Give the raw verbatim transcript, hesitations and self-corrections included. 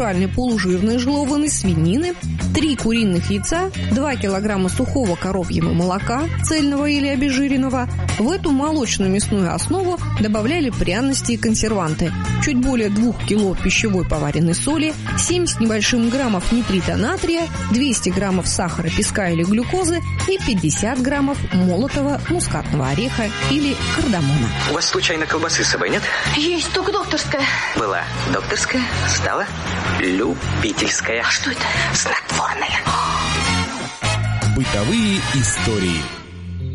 полужирной жеванной свинины, три куриных яйца, два килограмма сухого коровьего молока, цельного или обезжиренного. В эту молочную мясную основу добавляли пряности и консерванты, чуть более двух кило пищевой поваренной соли, семь с небольшим граммов нитрита натрия, двести граммов сахара, песка или глюкозы и пятьдесят граммов молотого мускатного ореха или кардамона. У вас случайно колбасы с собой нет? Есть, только докторская. Была докторская, стала любительская. А что это? Снотворная. Бытовые истории.